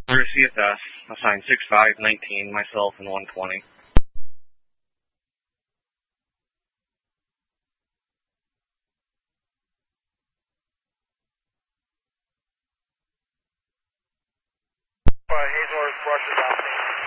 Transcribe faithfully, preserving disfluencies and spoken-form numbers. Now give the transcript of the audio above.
We're C S S, assigned six five nineteen, myself and one twenty. Uh, Hazor, Roger,